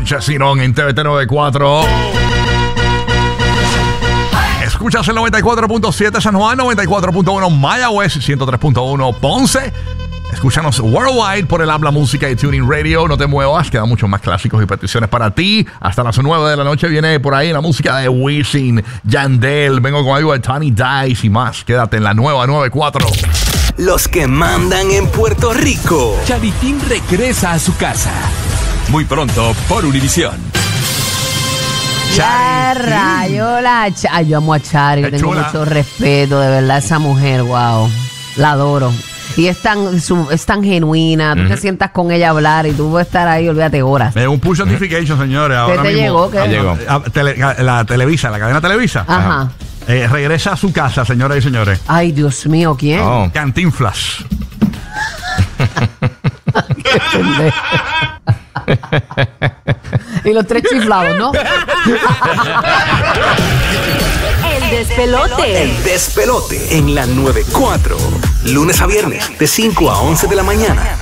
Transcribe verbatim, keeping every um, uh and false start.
Montesino en T V T noventa y cuatro. Escuchas el noventa y cuatro punto siete San Juan, noventa y cuatro punto uno Mayagüez, ciento tres punto uno Ponce. Escúchanos worldwide por el Habla Música y Tuning Radio. No te muevas, quedan muchos más clásicos y peticiones para ti. Hasta las nueve de la noche viene por ahí la música de Wisin, Yandel. Vengo con algo de Tony Dice y más. Quédate en la nueva noventa y cuatro. Los que mandan en Puerto Rico. Charitín regresa a su casa. Muy pronto por Univisión. Ya rayo, la Ch- Ay, yo amo a Chari, yo Es tengo chula. mucho respeto, de verdad, esa mujer, wow. La adoro. Y es tan, su- es tan genuina, tú te sientas con ella a hablar y tú puedes estar ahí, olvídate, horas. Eh, un push notification, señores. Ahora te mismo. llegó? ¿Qué? Ah, llegó. ah, tele- la Televisa, la cadena Televisa. Ajá. Eh, regresa a su casa, señoras y señores. Ay, Dios mío, ¿quién? Oh. Cantinflas. Qué pendejo. Y los tres chiflados, ¿no? El despelote. El despelote en la noventa y cuatro. Lunes a viernes de cinco a once de la mañana.